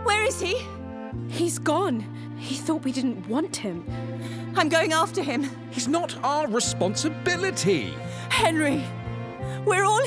Where is he? He's gone. He thought we didn't want him. I'm going after him. He's not our responsibility. Henry, we're all